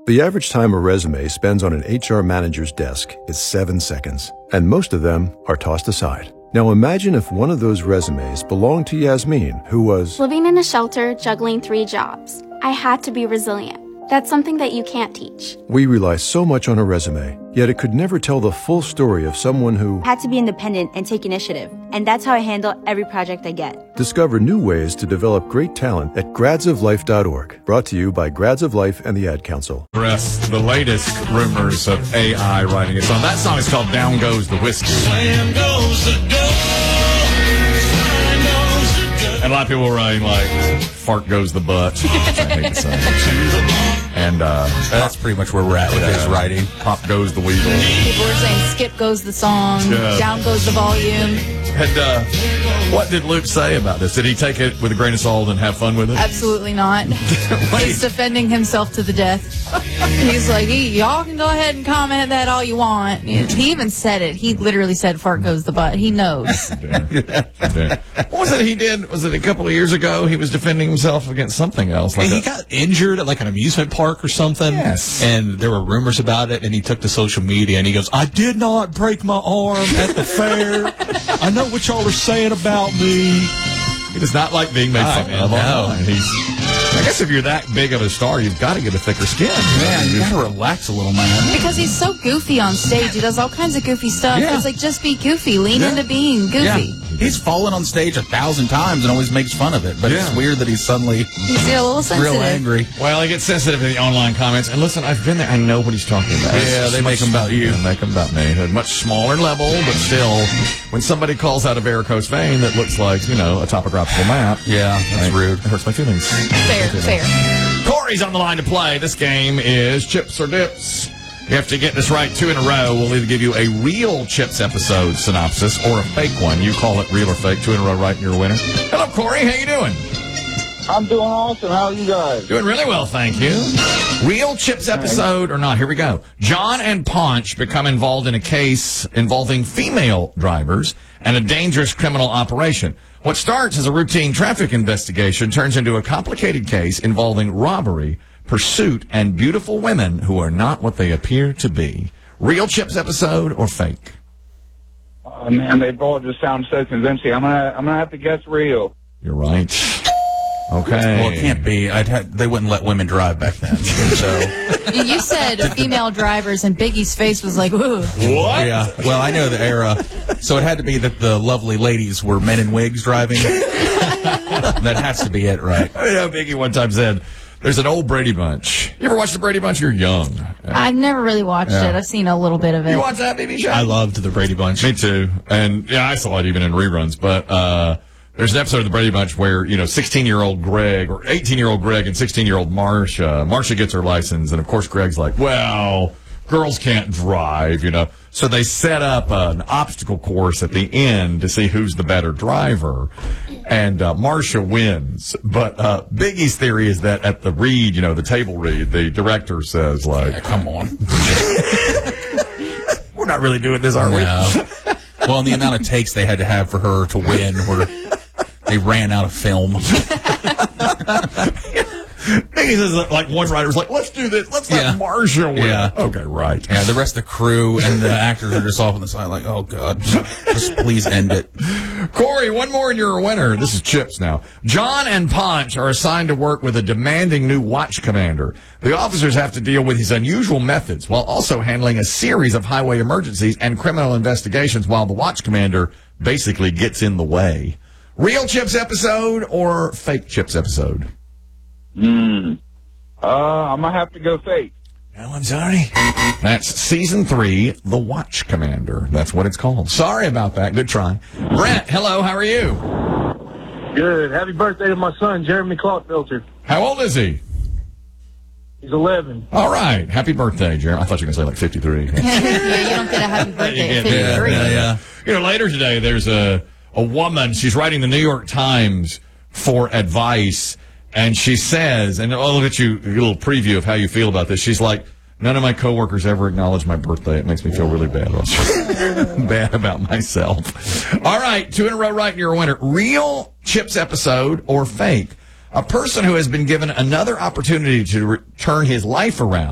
The average time a resume spends on an HR manager's desk is 7 seconds, and most of them are tossed aside. Now imagine if one of those resumes belonged to Yasmin, who was living in a shelter, juggling 3 jobs. I had to be resilient. That's something that you can't teach. We rely so much on a resume, yet it could never tell the full story of someone who had to be independent and take initiative. And that's how I handle every project I get. Discover new ways to develop great talent at gradsoflife.org. Brought to you by Grads of Life and the Ad Council. The latest rumors of AI writing a song. That song is called Down Goes the Whiskey. Slam goes the door. And a lot of people were writing like, fart goes the butt. I hate to say it. And that's pretty much where we're at with his writing. Pop goes the weasel. People were saying skip goes the song, down goes the volume. And what did Luke say about this? Did he take it with a grain of salt and have fun with it? Absolutely not. He's defending himself to the death. He's like, y'all can go ahead and comment that all you want. He even said it. He literally said fart goes the butt. He knows. What was it he did? Was it a couple of years ago? He was defending himself against something else. He got injured at like an amusement park or something. Yes. And there were rumors about it, and he took to social media, and he goes, I did not break my arm at the fair. I know what y'all are saying about me. He does not like being made fun of. No. I guess if you're that big of a star, you've got to get a thicker skin. Man, you got to relax a little, man. Because he's so goofy on stage. He does all kinds of goofy stuff. Yeah. It's like, just be goofy. Lean into being goofy. Yeah. He's fallen on stage 1,000 times and always makes fun of it. But it's weird that he's suddenly he's a little sensitive. Real angry. Well, he gets sensitive to the online comments. And listen, I've been there. I know what he's talking about. Yeah, they make them about you. They make them about me. At a much smaller level, but still, when somebody calls out a varicose vein that looks like, a topographical map. Yeah, that's rude. It hurts my feelings. Fair. Corey's on the line to play. This game is Chips or Dips. You have to get this right 2 in a row. We'll either give you a real Chips episode synopsis or a fake one. You call it real or fake. 2 in a row right, and you're a winner. Hello, Corey. How you doing? I'm doing awesome. How are you guys? Doing really well, thank you. Real Chips episode or not? Here we go. John and Ponch become involved in a case involving female drivers and a dangerous criminal operation. What starts as a routine traffic investigation turns into a complicated case involving robbery, pursuit, and beautiful women who are not what they appear to be. Real Chips episode or fake? Man, they both just sound so convincing. I'm gonna have to guess real. You're right. Okay. Well, it can't be. They wouldn't let women drive back then. So you said female drivers, and Biggie's face was like, ooh. What? Yeah. Well, I know the era. So it had to be that the lovely ladies were men in wigs driving. That has to be it, right? Yeah, Biggie one time said, there's an old Brady Bunch. You ever watched the Brady Bunch? You're young. I've never really watched it. I've seen a little bit of it. You watch that, BB Show? I loved the Brady Bunch. Me too. And yeah, I saw it even in reruns. But there's an episode of the Brady Bunch where, 16-year-old Greg or 18-year-old Greg and 16-year-old Marcia. Marcia gets her license, and of course Greg's like, well, girls can't drive, So they set up an obstacle course at the end to see who's the better driver. And Marcia wins. But Biggie's theory is that at the read, the table read, the director says, like, come on. We're not really doing this, are we? No. Well, and the amount of takes they had to have for her to win were they ran out of film. He says, like, one writer's like, let's do this. Let's let Marcia win. Yeah. Okay, right. Yeah, the rest of the crew and the actors are just off on the side like, oh, God, just please end it. Corey, one more and you're a winner. This is Chips now. John and Ponch are assigned to work with a demanding new watch commander. The officers have to deal with his unusual methods while also handling a series of highway emergencies and criminal investigations while the watch commander basically gets in the way. Real Chips episode or fake Chips episode? I'm gonna have to go fake. No, I'm sorry. That's season 3, The Watch Commander. That's what it's called. Sorry about that. Good try. Brent, hello. How are you? Good. Happy birthday to my son, Jeremy Clockfilter. How old is he? He's 11. All right. Happy birthday, Jeremy. I thought you were going to say like 53. Yeah, you don't get a happy birthday at 53. Yeah. Later today, there's a woman. She's writing the New York Times for advice. And she says, and I'll look at you, a little preview of how you feel about this. She's like, none of my coworkers ever acknowledge my birthday. It makes me feel really bad. Bad about myself. All right, 2 in a row right, and you're a winner. Real Chips episode or fake? A person who has been given another opportunity to turn his life around